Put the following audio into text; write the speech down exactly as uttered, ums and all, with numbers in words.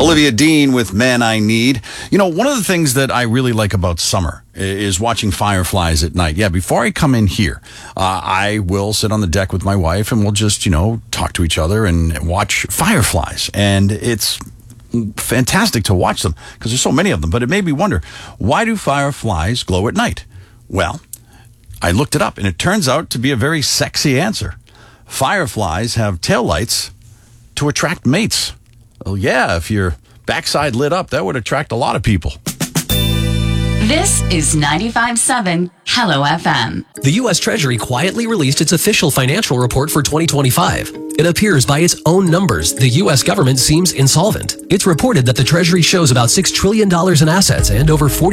Olivia Dean with Man I Need. You know, one of the things that I really like about summer is watching fireflies at night. Yeah, before I come in here, uh, I will sit on the deck with my wife and we'll just, you know, talk to each other and watch fireflies. And it's fantastic to watch them because there's so many of them. But it made me wonder, why do fireflies glow at night? Well, I looked it up and it turns out to be a very sexy answer. Fireflies have taillights to attract mates. Well, yeah, if your backside lit up, that would attract a lot of people. This is ninety-five point seven Hello F M. The U S Treasury quietly released its official financial report for twenty twenty-five. It appears by its own numbers, the U S government seems insolvent. It's reported that the Treasury shows about six trillion dollars in assets and over forty